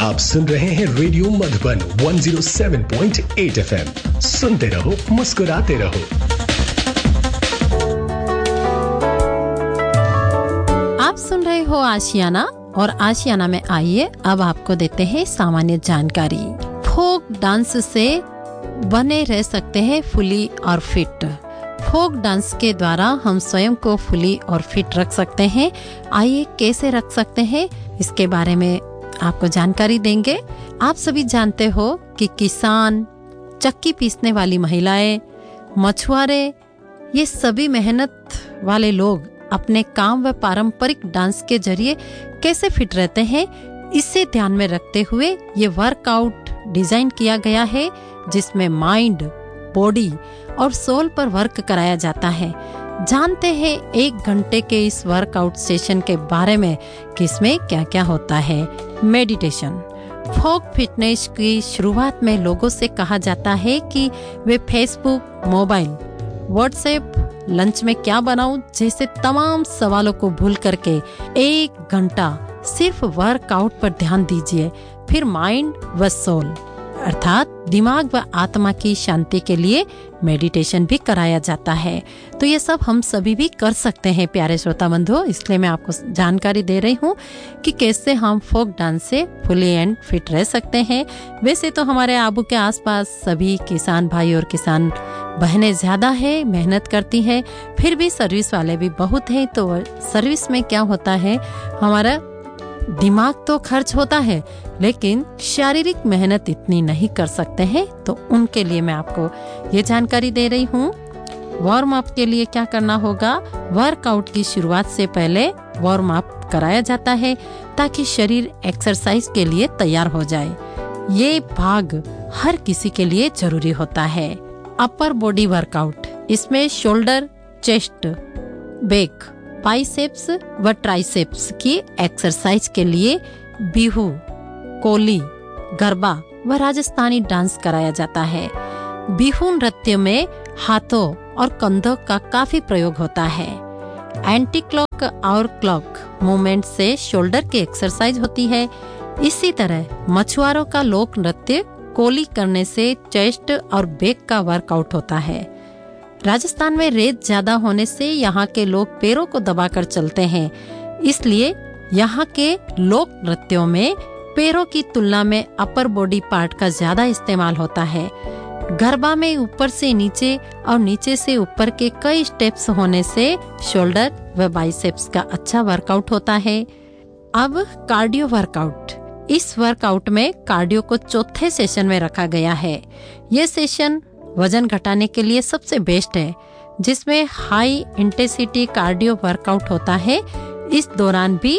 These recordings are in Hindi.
आप सुन रहे हैं रेडियो मधुबन 107.8 FM। सुनते रहो, मुस्कुराते रहो। आप सुन रहे हो आशियाना, और आशियाना में आइए अब आपको देते हैं सामान्य जानकारी। फोक डांस से बने रह सकते हैं फुली और फिट। फोक डांस के द्वारा हम स्वयं को फुली और फिट रख सकते हैं। आइए कैसे रख सकते हैं, इसके बारे में आपको जानकारी देंगे। आप सभी जानते हो कि किसान, चक्की पीसने वाली महिलाएं, मछुआरे, ये सभी मेहनत वाले लोग अपने काम व पारंपरिक डांस के जरिए कैसे फिट रहते हैं, इसे ध्यान में रखते हुए ये वर्कआउट डिजाइन किया गया है, जिसमें माइंड, बॉडी और सोल पर वर्क कराया जाता है। जानते हैं 1 घंटे के इस वर्कआउट सेशन के बारे में कि इसमें क्या क्या होता है। मेडिटेशन। फोक फिटनेस की शुरुआत में लोगों से कहा जाता है कि वे फेसबुक, मोबाइल, व्हाट्सएप, लंच में क्या बनाऊं जैसे तमाम सवालों को भूल करके 1 घंटा सिर्फ वर्कआउट पर ध्यान दीजिए। फिर माइंड व सोल अर्थात दिमाग व आत्मा की शांति के लिए मेडिटेशन भी कराया जाता है। तो ये सब हम सभी भी कर सकते हैं प्यारे श्रोता बंधुओं, इसलिए मैं आपको जानकारी दे रही हूँ कि कैसे हम फोक डांस से फुली एंड फिट रह सकते हैं। वैसे तो हमारे आबू के आसपास सभी किसान भाई और किसान बहनें ज्यादा है, मेहनत करती है, फिर भी सर्विस वाले भी बहुत हैं। तो सर्विस में क्या होता है, हमारा दिमाग तो खर्च होता है लेकिन शारीरिक मेहनत इतनी नहीं कर सकते हैं, तो उनके लिए मैं आपको ये जानकारी दे रही हूँ। वार्म अप के लिए क्या करना होगा, वर्कआउट की शुरुआत से पहले वार्म अप कराया जाता है ताकि शरीर एक्सरसाइज के लिए तैयार हो जाए। ये भाग हर किसी के लिए जरूरी होता है। अपर बॉडी वर्कआउट, इसमें शोल्डर, चेस्ट, बैक, बाइसेप्स व ट्राइसेप्स की एक्सरसाइज के लिए बिहू, कोली, गरबा व राजस्थानी डांस कराया जाता है। बिहू नृत्य में हाथों और कंधों का काफी प्रयोग होता है। एंटी क्लॉक और क्लॉक मूवमेंट से शोल्डर की एक्सरसाइज होती है। इसी तरह मछुआरों का लोक नृत्य कोली करने से चेस्ट और बैक का वर्कआउट होता है। राजस्थान में रेत ज्यादा होने से यहाँ के लोग पैरों को दबाकर चलते हैं, इसलिए यहाँ के लोक नृत्यों में पैरों की तुलना में अपर बॉडी पार्ट का ज्यादा इस्तेमाल होता है। गरबा में ऊपर से नीचे और नीचे से ऊपर के कई स्टेप्स होने से शोल्डर व बाइसेप्स का अच्छा वर्कआउट होता है। अब कार्डियो वर्कआउट। इस वर्कआउट में कार्डियो को चौथे सेशन में रखा गया है। ये सेशन वजन घटाने के लिए सबसे बेस्ट है, जिसमें हाई इंटेंसिटी कार्डियो वर्कआउट होता है। इस दौरान भी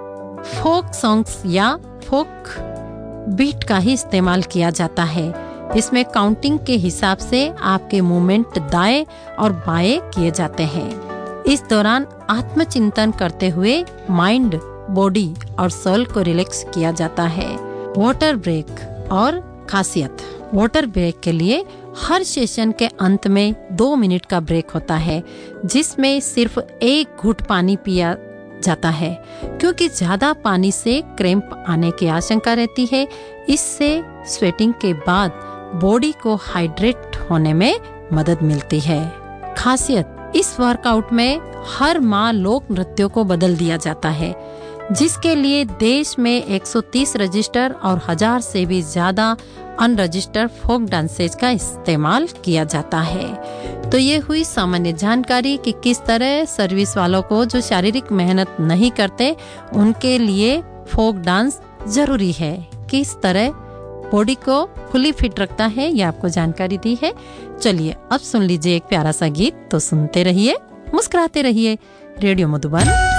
फोक सॉन्ग्स या फोक बीट का ही इस्तेमाल किया जाता है। इसमें काउंटिंग के हिसाब से आपके मूवमेंट दाएं और बाएं किए जाते हैं। इस दौरान आत्मचिंतन करते हुए माइंड, बॉडी और सोल को रिलैक्स किया जाता है। वाटर ब्रेक और खासियत। वाटर ब्रेक के लिए हर सेशन के अंत में 2 मिनट का ब्रेक होता है, जिसमें सिर्फ 1 घूंट पानी पिया जाता है, क्योंकि ज्यादा पानी से क्रैम्प आने की आशंका रहती है। इससे स्वेटिंग के बाद बॉडी को हाइड्रेट होने में मदद मिलती है। खासियत, इस वर्कआउट में हर माह लोक नृत्यों को बदल दिया जाता है, जिसके लिए देश में 130 रजिस्टर और 1000 से भी ज्यादा अनरजिस्टर्ड फोक डांसेज का इस्तेमाल किया जाता है। तो ये हुई सामान्य जानकारी कि किस तरह सर्विस वालों को जो शारीरिक मेहनत नहीं करते उनके लिए फोक डांस जरूरी है, किस तरह बॉडी को फुली फिट रखता है, ये आपको जानकारी दी है। चलिए अब सुन लीजिए एक प्यारा सा गीत। तो सुनते रहिए, मुस्कुराते रहिए। रेडियो मधुबन